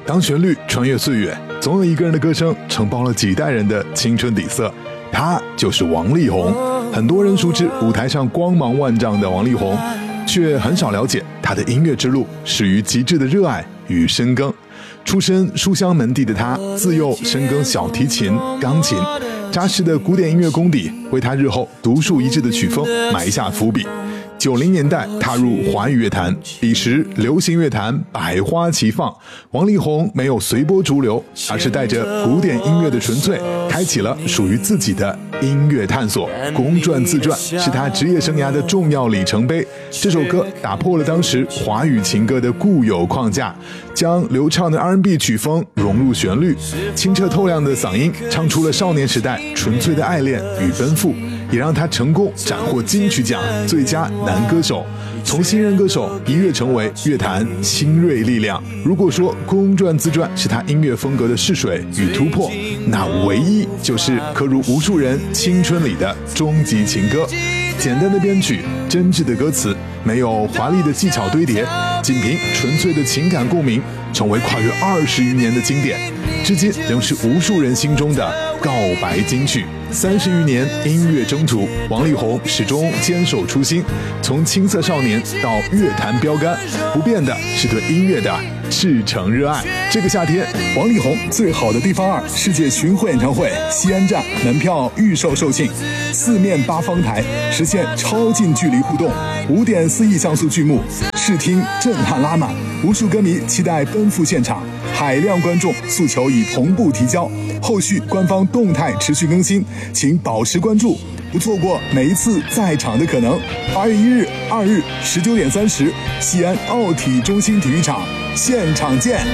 当旋律穿越岁月，总有一个人的歌声承包了几代人的青春底色，他就是王力宏。很多人熟知舞台上光芒万丈的王力宏，却很少了解他的音乐之路始于极致的热爱与深耕。出身书香门第的他，自幼深耕小提琴、钢琴，扎实的古典音乐功底为他日后独树一帜的曲风埋下伏笔。90年代踏入华语乐坛，彼时流行乐坛百花齐放，王力宏没有随波逐流，而是带着古典音乐的纯粹，开启了属于自己的音乐探索。公转自传是他职业生涯的重要里程碑。这首歌打破了当时华语情歌的固有框架，将流畅的 R&B 曲风融入旋律，清澈透亮的嗓音唱出了少年时代纯粹的爱恋与奔赴，也让他成功斩获金曲奖最佳男歌手，从新人歌手一跃成为乐坛新锐力量。如果说公转自传是他音乐风格的试水与突破，那唯一就是刻入无数人青春里的终极情歌。简单的编曲，真挚的歌词，没有华丽的技巧堆叠，仅凭纯粹的情感共鸣，成为跨越20余年的经典，至今仍是无数人心中的告白金曲。30余年音乐征途，王力宏始终坚守初心，从青涩少年到乐坛标杆，不变的是对音乐的赤诚热爱。这个夏天，王力宏最好的地方2世界巡回演唱会西安站门票预售售罄，4面8方台，实现超近距离互动，5.4亿像素巨幕，视听震撼拉满，无数歌迷期待奔赴现场，海量观众诉求已同步提交，后续官方动态持续更新，请保持关注，不错过每一次在场的可能。8月1日、2日19点30，西安奥体中心体育场现场见。